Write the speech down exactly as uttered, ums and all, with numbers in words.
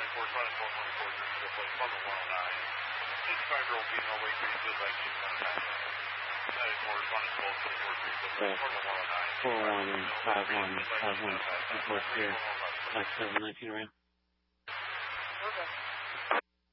corresponding four one four three, so play one oh nine. sixty-five year old female, weight three, feels like she's not passing. That is corresponding twelve two four three, so play one oh nine. four one five one five one report here. Like seven nineteen around. Okay.